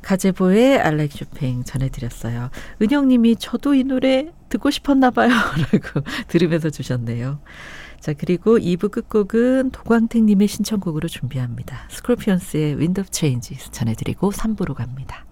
가제보의 I like shopping 전해드렸어요. 은영님이 저도 이 노래 듣고 싶었나 봐요 라고 들으면서 주셨네요. 자, 그리고 2부 끝곡은 도광택님의 신청곡으로 준비합니다. 스콜피언스의 Wind of Change 전해드리고 3부로 갑니다.